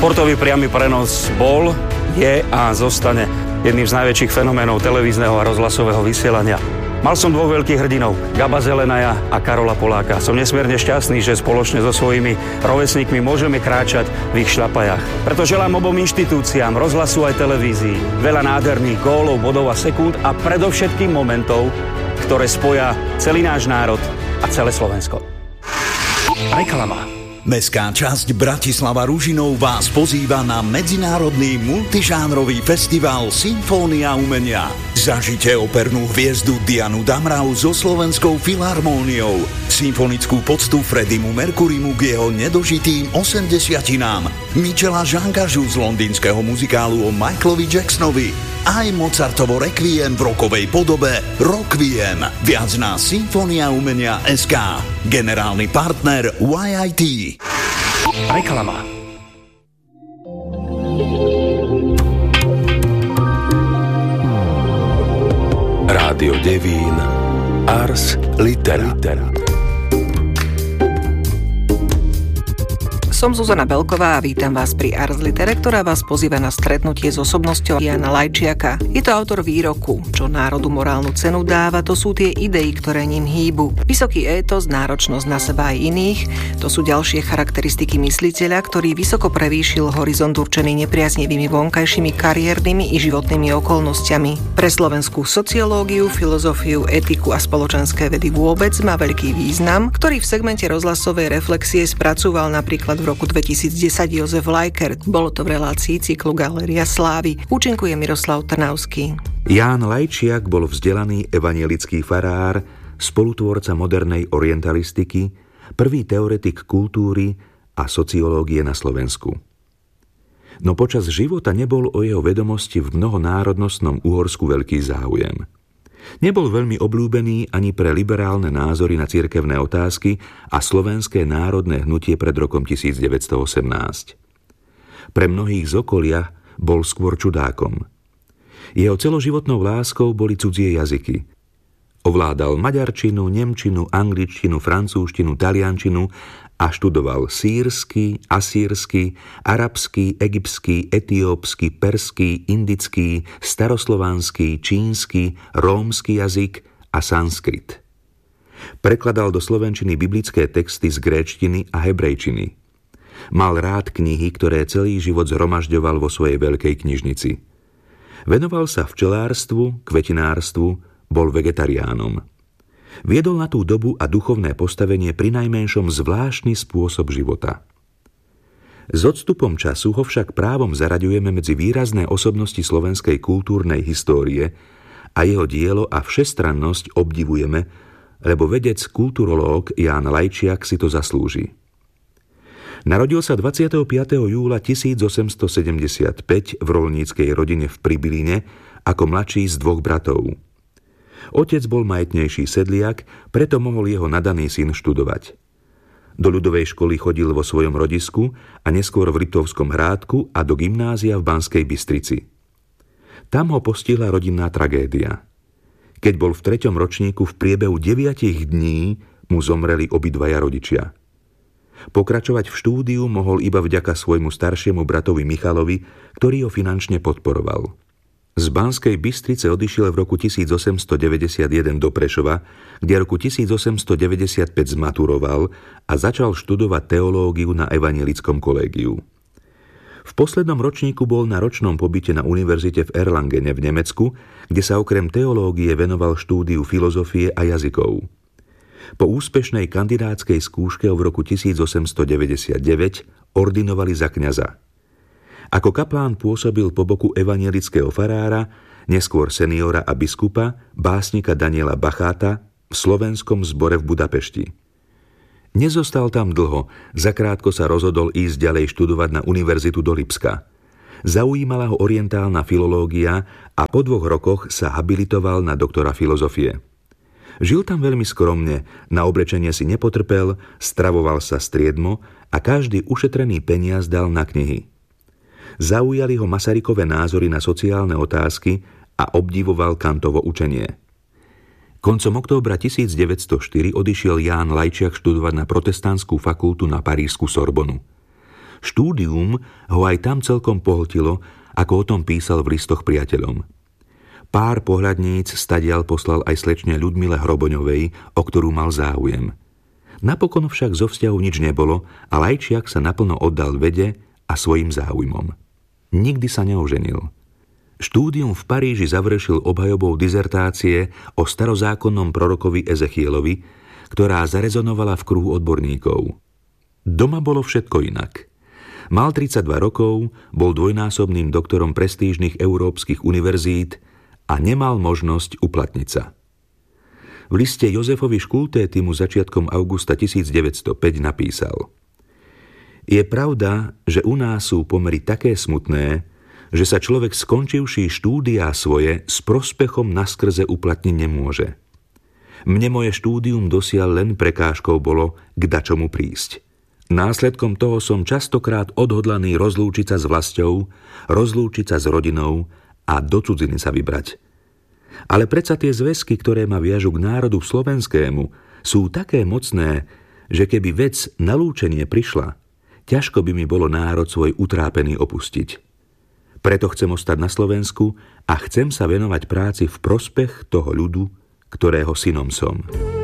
Športový priamy prenos bol, je a zostane jedným z najväčších fenoménov televízneho a rozhlasového vysielania. Mal som dvoch veľkých hrdinov, Gaba Zelenaja a Karola Poláka. Som nesmierne šťastný, že spoločne so svojimi rovesníkmi môžeme kráčať v ich šľapajách. Preto želám obom inštitúciám, rozhlasu aj televízii, veľa nádherných gólov, bodov a sekúnd a predovšetkým momentov, ktoré spoja celý náš národ a celé Slovensko. Reklama. Mestská časť Bratislava Ružinov vás pozýva na medzinárodný multižánrový festival Symfónia umenia. Zažite opernú hviezdu Dianu Damrau so Slovenskou filharmóniou, symfonickú poctu Freddiemu Mercurymu k jeho nedožitým 80-tinám, Michela Žangažu z londýnskeho muzikálu o Michaelovi Jacksonovi, aj Mozartovo Requiem v rokovej podobe Rockviem. Viac na symfoniaumenia.sk. Generálny partner YIT. Reklama. Rádio Devín Ars Litera. Som Zuzana Belková a vítam vás pri Ars Litere, ktorá vás pozýva na stretnutie s osobnosťou Jána Lajčiaka. Je to autor výroku, čo národu morálnu cenu dáva, to sú tie idei, ktoré ním hýbu. Vysoký étos, náročnosť na seba aj iných, to sú ďalšie charakteristiky mysliteľa, ktorý vysoko prevýšil horizont určený nepriaznivými vonkajšími kariérnymi i životnými okolnostiami. Pre slovenskú sociológiu, filozofiu, etiku a spoločenské vedy vôbec má veľký význam, ktorý v segmente rozhlasovej reflexie spracúval napríklad v roku 2010 Jozef Lajkert. Bolo to v relácii cyklu Galéria slávy. Účinkuje Miroslav Trnavský. Ján Lajčiak bol vzdelaný evanjelický farár, spolutvorca modernej orientalistiky, prvý teoretik kultúry a sociológie na Slovensku. No počas života nebol o jeho vedomosti v mnohonárodnostnom Uhorsku veľký záujem. Nebol veľmi obľúbený ani pre liberálne názory na cirkevné otázky a slovenské národné hnutie pred rokom 1918. Pre mnohých z okolia bol skôr čudákom. Jeho celoživotnou láskou boli cudzie jazyky. Ovládal maďarčinu, nemčinu, angličtinu, francúzštinu, taliančinu a študoval sírsky, asýrsky, arabský, egyptský, etiópsky, perský, indický, staroslovanský, čínsky, rómsky jazyk a sanskrit. Prekladal do slovenčiny biblické texty z gréčtiny a hebrejčiny. Mal rád knihy, ktoré celý život zhromažďoval vo svojej veľkej knižnici. Venoval sa včelárstvu, kvetinárstvu, bol vegetariánom. Viedol na tú dobu a duchovné postavenie prinajmenšom zvláštny spôsob života. S odstupom času ho však právom zaraďujeme medzi výrazné osobnosti slovenskej kultúrnej histórie a jeho dielo a všestrannosť obdivujeme, lebo vedec kulturológ Ján Lajčiak si to zaslúži. Narodil sa 25. júla 1875 v roľníckej rodine v Pribiline ako mladší z dvoch bratov. Otec bol majetnejší sedliak, preto mohol jeho nadaný syn študovať. Do ľudovej školy chodil vo svojom rodisku a neskôr v Liptovskom Hrádku a do gymnázia v Banskej Bystrici. Tam ho postihla rodinná tragédia. Keď bol v 3. ročníku v priebehu 9 dní mu zomreli obidvaja rodičia. Pokračovať v štúdiu mohol iba vďaka svojmu staršiemu bratovi Michalovi, ktorý ho finančne podporoval. Z Banskej Bystrice odišiel v roku 1891 do Prešova, kde roku 1895 zmaturoval a začal študovať teológiu na evanjelickom kolégiu. V poslednom ročníku bol na ročnom pobyte na univerzite v Erlangene v Nemecku, kde sa okrem teológie venoval štúdiu filozofie a jazykov. Po úspešnej kandidátskej skúške v roku 1899 ordinovali za kňaza. Ako kaplán pôsobil po boku evanjelického farára, neskôr seniora a biskupa, básnika Daniela Bacháta v slovenskom zbore v Budapešti. Nezostal tam dlho, zakrátko sa rozhodol ísť ďalej študovať na univerzitu do Lipska. Zaujímala ho orientálna filológia a po 2 rokoch sa habilitoval na doktora filozofie. Žil tam veľmi skromne, na oblečenie si nepotrpel, stravoval sa striedmo a každý ušetrený peniaz dal na knihy. Zaujali ho Masarykove názory na sociálne otázky a obdivoval Kantovo učenie. Koncom októbra 1904 odišiel Ján Lajčiak študovať na protestantskú fakultu na parížsku Sorbonu. Štúdium ho aj tam celkom pohltilo, ako o tom písal v listoch priateľom. Pár pohľadníc stadiaľ poslal aj slečne Ľudmile Hroboňovej, o ktorú mal záujem. Napokon však zo vzťahu nič nebolo a Lajčiak sa naplno oddal vede a svojim záujmom. Nikdy sa neoženil. Štúdium v Paríži završil obhajobou dizertácie o starozákonnom prorokovi Ezechielovi, ktorá zarezonovala v kruhu odborníkov. Doma bolo všetko inak. Mal 32 rokov, bol dvojnásobným doktorom prestížnych európskych univerzít a nemal možnosť uplatniť sa. V liste Jozefovi Škultétimu začiatkom augusta 1905 napísal: Je pravda, že u nás sú pomery také smutné, že sa človek skončivší štúdia svoje s prospechom naskrze uplatniť nemôže. Mne moje štúdium dosiaľ len prekážkou bolo k dačomu prísť. Následkom toho som častokrát odhodlaný rozlúčiť sa s vlastou, rozlúčiť sa s rodinou a do cudziny sa vybrať. Ale predsa tie zväzky, ktoré ma viažu k národu slovenskému, sú také mocné, že keby vec na lúčenie prišla, ťažko by mi bolo národ svoj utrápený opustiť. Preto chcem ostať na Slovensku a chcem sa venovať práci v prospech toho ľudu, ktorého synom som.